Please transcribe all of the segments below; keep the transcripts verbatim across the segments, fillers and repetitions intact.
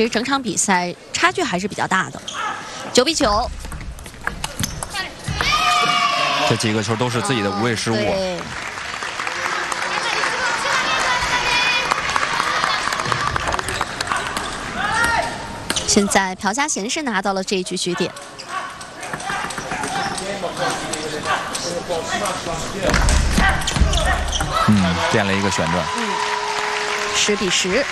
其实整场比赛差距还是比较大的，九比九。 这几个球都是自己的无谓失误。 对。现在朴嘉贤是拿到了这一局局点。 嗯，变了一个旋转。 嗯，十比十。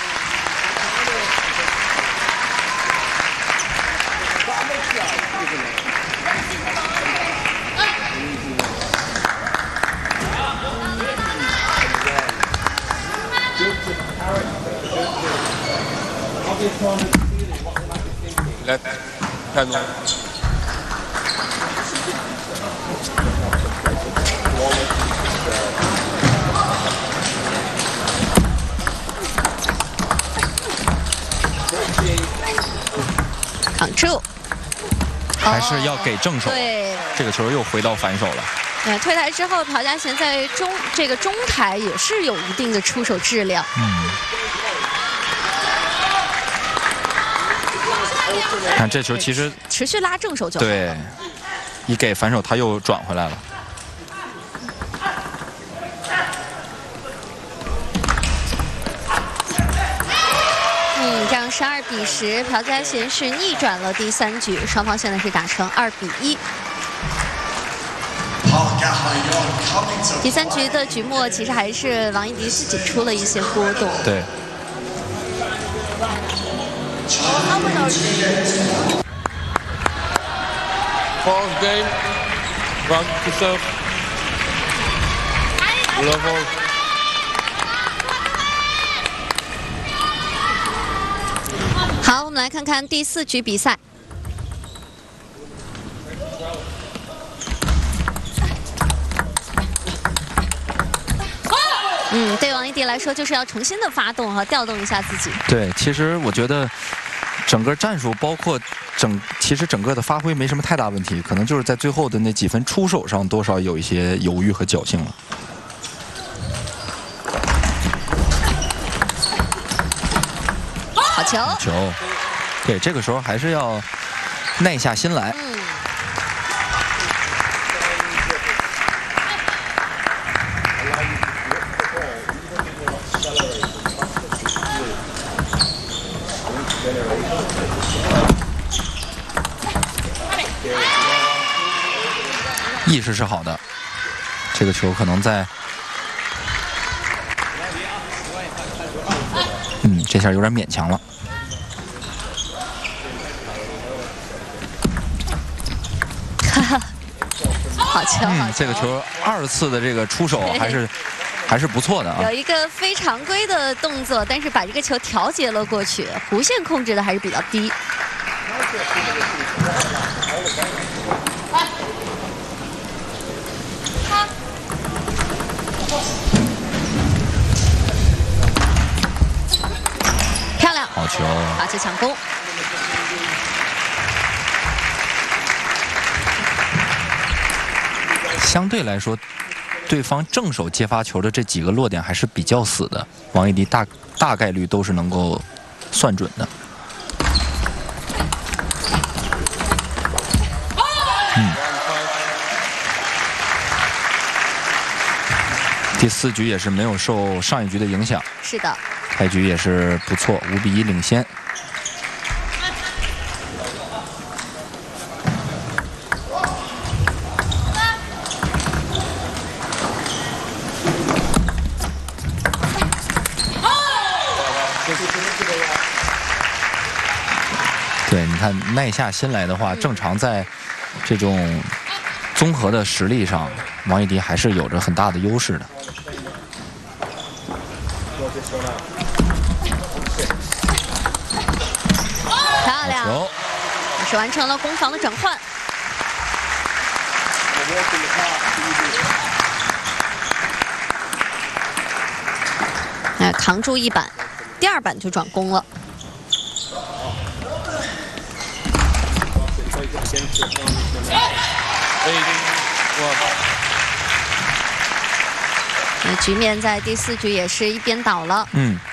来，看住。 扛住， 还是要给正手。 对， 这个球又回到反手了。 对，退台之后，朴嘉贤在中这个中台也是有一定的出手质量。 嗯。看这球其实持续拉正手就好。 对，一给反手他又转回来了。 嗯，这样是二比十，朴嘉贤是逆转了第三局，双方现在是打成二比一。第三局的局末，其实还是王艺迪自己出了一些波动。 对。 Falls game, round to serve. Level. 好，我们来看看第四局比赛。嗯，对王艺迪来说，就是要重新的发动和调动一下自己。 对，其实我觉得整个战术包括整，其实整个的发挥没什么太大问题，可能就是在最后的那几分出手上多少有一些犹豫和侥幸了。 好球！ 好球！对，这个时候还是要耐下心来。 嗯。 意识是好的，这个球可能在，嗯，这下有点勉强了。 哈哈，好球！ 嗯，这个球二次的这个出手还是还是不错的啊。 有一个非常规的动作，但是把这个球调节了过去，弧线控制的还是比较低。漂亮， 好球！ 发球抢攻。 相对来说，对方正手接发球的这几个落点还是比较死的，王艺迪大大概率都是能够算准的。嗯。第四局也是没有受上一局的影响。 是的。 开局也是不错，五比一领先。对，你看耐下心来的话，正常在这种综合的实力上，王艺迪还是有着很大的优势的。 漂亮，也是完成了攻防的转换。哎，扛住一板，第二板就转攻了。那局面在第四局也是一边倒了。 嗯。